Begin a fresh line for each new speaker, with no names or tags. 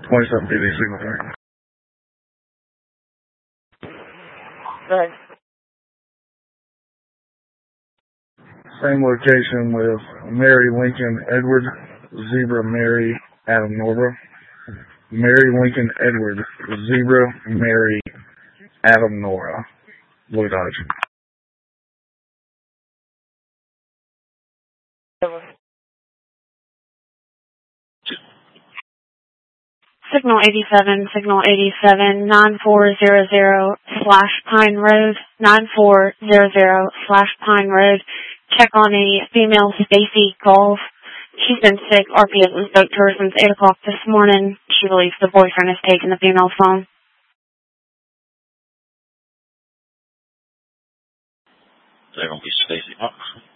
27 PD signal there.
Thanks.
Same location with Mary Lincoln Edward, Zebra Mary Adam Nora. Mary Lincoln Edward, Zebra Mary Adam Nora. Blue Dodge.
Signal 87, Signal 87, 9400/Pine Road, 9400/Pine Road. Check on a female Stacy Golf. She's been sick. RPS has spoke to her since 8 o'clock this morning. She believes the boyfriend has taken the female's phone.
They're going to be Stacy.